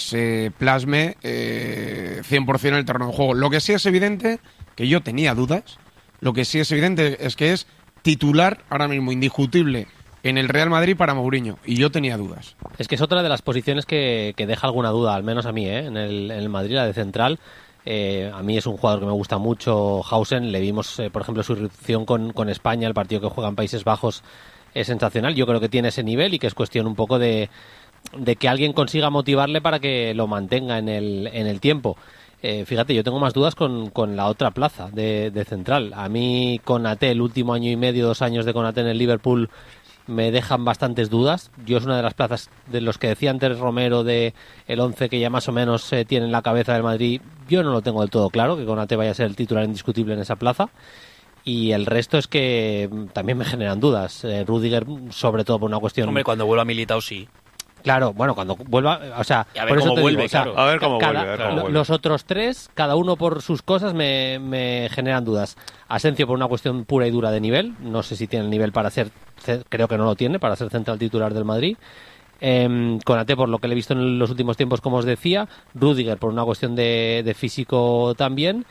se plasme 100% en el terreno de juego. Lo que sí es evidente, que yo tenía dudas, lo que sí es evidente es que es titular ahora mismo indiscutible en el Real Madrid para Mourinho, y yo tenía dudas. Es que es otra de las posiciones que deja alguna duda, al menos a mí, en el Madrid, la de central. A mí es un jugador que me gusta mucho, Hausen. Le vimos, por ejemplo, su irrupción con España, el partido que juega en Países Bajos es sensacional. Yo creo que tiene ese nivel y que es cuestión un poco de que alguien consiga motivarle para que lo mantenga en el tiempo. Fíjate, yo tengo más dudas con la otra plaza de central. A mí Konaté, el último año y medio, 2 años de Konaté en el Liverpool, me dejan bastantes dudas. Yo es una de las plazas de los que decía antes Romero, de el 11 que ya más o menos tiene en la cabeza del Madrid. Yo no lo tengo del todo claro, que Konaté vaya a ser el titular indiscutible en esa plaza. Y el resto es que también me generan dudas. Rüdiger, sobre todo por una cuestión... Hombre, cuando vuelva Militao, sí. Claro, bueno, cuando vuelva, o sea, a ver por eso cómo te vuelve, digo, o sea, claro. A ver cómo vuelve. Los otros tres, cada uno por sus cosas, me generan dudas. Asensio por una cuestión pura y dura de nivel, no sé si tiene el nivel para ser, creo que no lo tiene, para ser central titular del Madrid. Konaté, por lo que le he visto en los últimos tiempos, como os decía. Rüdiger por una cuestión de físico también.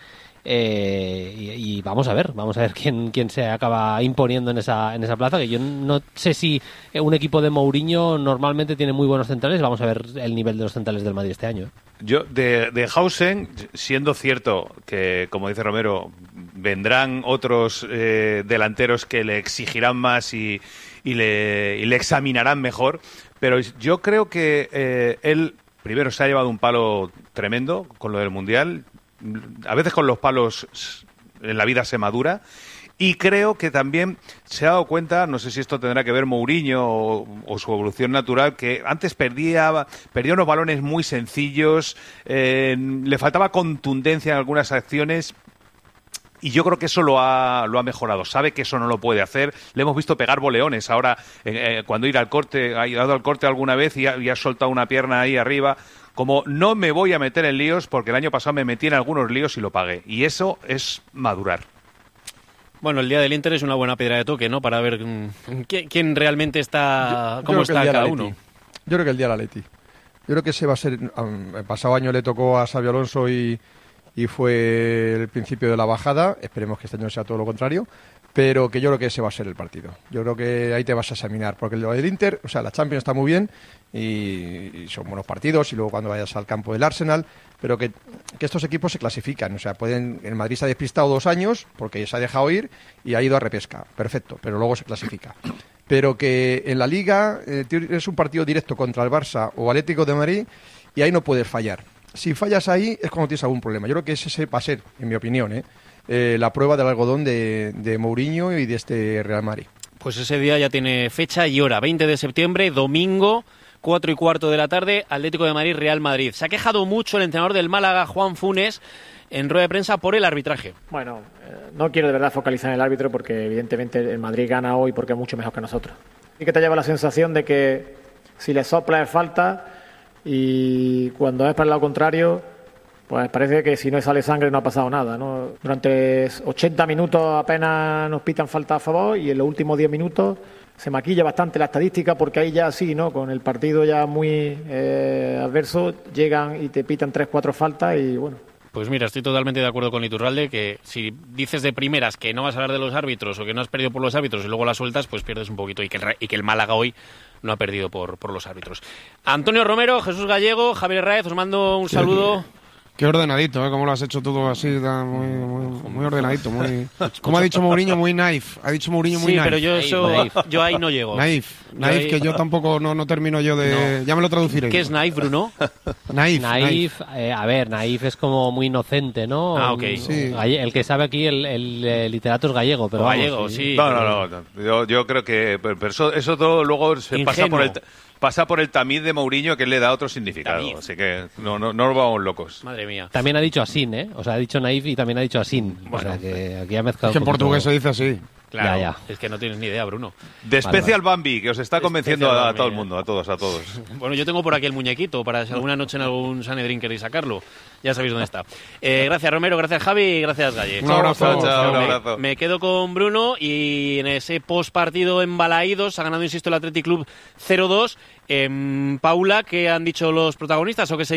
Y vamos a ver quién se acaba imponiendo en esa plaza, que yo no sé si un equipo de Mourinho normalmente tiene muy buenos centrales. Vamos a ver el nivel de los centrales del Madrid este año. Yo, de Hausen, siendo cierto que, como dice Romero, vendrán otros delanteros que le exigirán más y le examinarán mejor, pero yo creo que él primero se ha llevado un palo tremendo con lo del Mundial. A veces con los palos en la vida se madura, y creo que también se ha dado cuenta, no sé si esto tendrá que ver Mourinho o su evolución natural, que antes perdía unos balones muy sencillos, le faltaba contundencia en algunas acciones, y yo creo que eso lo ha mejorado. Sabe que eso no lo puede hacer. Le hemos visto pegar boleones ahora, cuando ha ido al corte alguna vez y ha soltado una pierna ahí arriba. Como no me voy a meter en líos, porque el año pasado me metí en algunos líos y lo pagué. Y eso es madurar. Bueno, el día del Inter es una buena piedra de toque, ¿no? Para ver quién realmente está, cómo está cada uno. Yo creo que el día del Atleti. Yo creo que ese va a ser... El pasado año le tocó a Xabi Alonso y fue el principio de la bajada. Esperemos que este año sea todo lo contrario. Pero que yo creo que ese va a ser el partido. Yo creo que ahí te vas a examinar. Porque el del Inter, o sea, la Champions está muy bien y son buenos partidos, y luego cuando vayas al campo del Arsenal, pero que estos equipos se clasifican. O sea, el Madrid se ha despistado 2 años porque se ha dejado ir y ha ido a repesca. Perfecto, pero luego se clasifica. Pero que en la Liga es un partido directo contra el Barça o Atlético de Madrid, y ahí no puedes fallar. Si fallas ahí es cuando tienes algún problema. Yo creo que ese va a ser, en mi opinión, la prueba del algodón de Mourinho y de este Real Madrid. Pues ese día ya tiene fecha y hora, 20 de septiembre, domingo, 4:15 de la tarde, Atlético de Madrid, Real Madrid. Se ha quejado mucho el entrenador del Málaga, Juan Funes, en rueda de prensa por el arbitraje. Bueno, no quiero de verdad focalizar en el árbitro, porque evidentemente el Madrid gana hoy porque es mucho mejor que nosotros. Y que te lleva la sensación de que si le sopla es falta, y cuando es para el lado contrario, pues parece que si no sale sangre no ha pasado nada, ¿no? Durante 80 minutos apenas nos pitan falta a favor, y en los últimos 10 minutos se maquilla bastante la estadística, porque ahí ya sí, ¿no? Con el partido ya muy adverso, llegan y te pitan 3-4 faltas y bueno. Pues mira, estoy totalmente de acuerdo con Iturralde, que si dices de primeras que no vas a hablar de los árbitros o que no has perdido por los árbitros y luego las sueltas, pues pierdes un poquito, y que el Málaga hoy no ha perdido por los árbitros. Antonio Romero, Jesús Gallego, Javier Herráez, os mando un saludo. Qué ordenadito, ¿eh? Cómo lo has hecho todo así, muy ordenadito, muy... Como ha dicho Mourinho, muy naif. Ha dicho Mourinho muy naif. Sí, pero yo ahí no llego. Naif, que yo tampoco no termino yo de... No. Ya me lo traduciré. ¿Qué es naif, Bruno? Naif, a ver, naif es como muy inocente, ¿no? Ah, ok. Sí. El que sabe aquí el literato es gallego, pero gallego, sí. No. Yo creo que... Pero eso todo luego se pasa por el tamiz de Mourinho, que le da otro significado. Tamiz. Así que no nos vamos locos. Madre mía. También ha dicho asin, ¿eh? O sea, ha dicho naif y también ha dicho asin. Bueno, o sea, que aquí ha mezclado. Es que en portugués se dice así. Claro, ya. Es que no tienes ni idea, Bruno. De Special Bambi, que os está convenciendo a todo el mundo, a todos. Bueno, yo tengo por aquí el muñequito, para si alguna noche en algún Sanedrín queréis sacarlo. Ya sabéis dónde está. Gracias, Romero, gracias, Javi, y gracias, Galle. Un abrazo. Me quedo con Bruno, y en ese postpartido en Balaídos ha ganado, insisto, el Athletic Club 0-2. Paula, ¿qué han dicho los protagonistas o qué se